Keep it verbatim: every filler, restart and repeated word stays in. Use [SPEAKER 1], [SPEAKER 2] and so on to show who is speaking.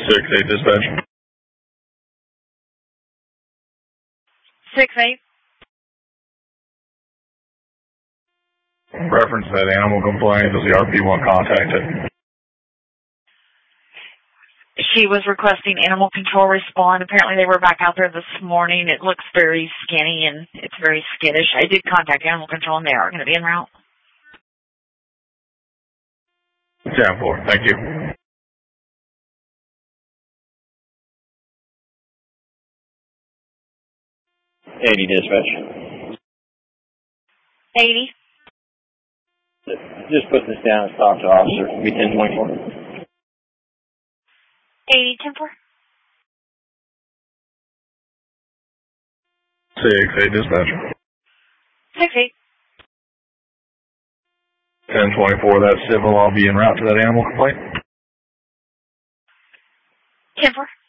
[SPEAKER 1] Six eight dispatch.
[SPEAKER 2] Six eight.
[SPEAKER 1] Reference that animal complaint. Does the R P one contact it?
[SPEAKER 2] She was requesting animal control respond. Apparently they were back out there this morning. It looks very skinny and it's very skittish. I did contact animal control and they are going to be en route.
[SPEAKER 1] ten four, thank you.
[SPEAKER 3] eighty dispatch.
[SPEAKER 2] eighty.
[SPEAKER 3] Just put this down and talk to officer. Be ten twenty-four.
[SPEAKER 2] eighty, ten four.
[SPEAKER 1] Six eight dispatch.
[SPEAKER 2] Six eight.
[SPEAKER 1] ten twenty-four, that's civil. I'll be en route to that animal complaint.
[SPEAKER 2] ten four.